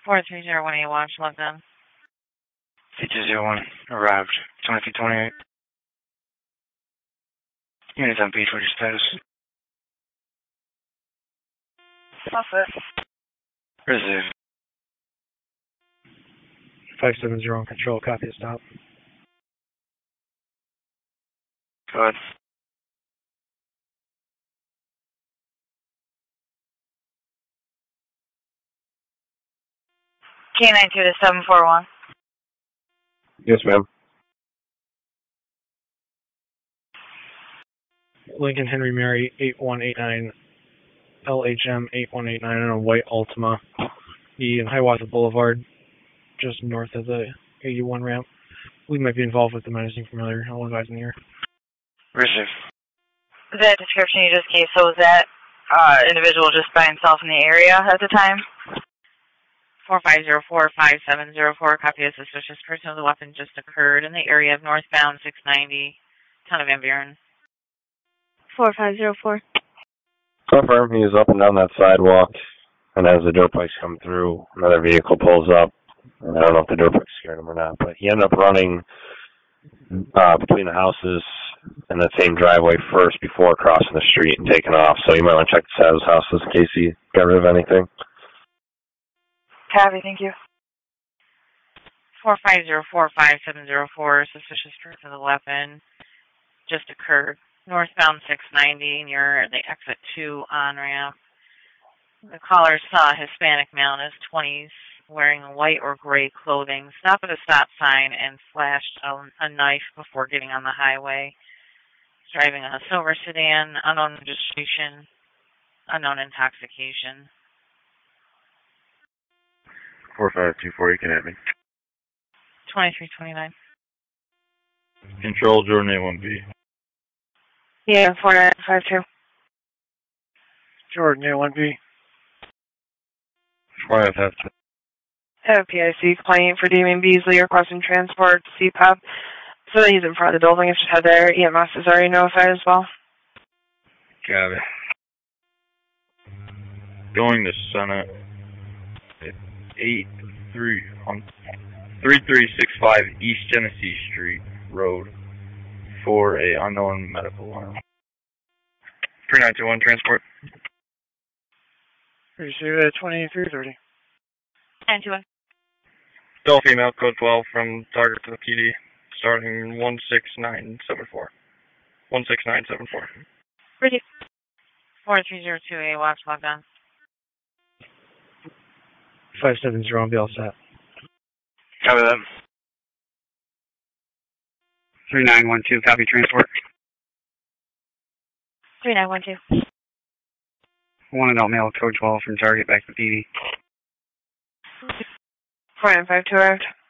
4301A watch, logged on. C201 arrived. 2328. Units on beach, what's your status? Suspect. Reserve. 570 on control, copy the stop. Go ahead. K92 to 741. Yes, ma'am. Lincoln Henry Mary 8189, LHM 8189 on a white Altima. In Hiawatha Boulevard, just north of the 81 ramp. We might be involved with the menacing familiar. I'll advise in here. Reserve. That description you just gave, so was that individual just by himself in the area at the time? 4504-5704, copy of suspicious person with a weapon just occurred in the area of northbound 690, town of Van Buren. 4504. Confirm, he is up and down that sidewalk, and as the dirt bikes come through, another vehicle pulls up. And I don't know if the dirt bike scared him or not, but he ended up running between the houses and that same driveway first before crossing the street and taking off. So you might want to check the side of his houses in case he got rid of anything. Copy, thank you. 4504-5704, suspicious person with a weapon just occurred. Northbound 690 near the exit 2 on-ramp. The caller saw a Hispanic male in his 20s wearing white or gray clothing, stop at a stop sign and flashed a knife before getting on the highway. Driving a silver sedan, unknown registration, unknown intoxication. 4524, you can hit me. 2329. Control, Jordan A1B. Yeah, 4952. Jordan A1B. 4552. Have a PIC claim for Damien Beasley requesting transport to CPAP. So that he's in front of the building. If you head there, EMS is already notified as well. Got it. Going to Senate at 3365 East Genesee Street Road for a unknown medical alarm. 3921 transport. Receive at 2330. 921. Still female, code 12 from target to the PD, starting 16974. 16974. Ready. 4302A watch, logged on. 570 on be all set. Copy that. 3912, copy transport. 3912. One adult male, code 12 from target back to PD. 4952 arrived.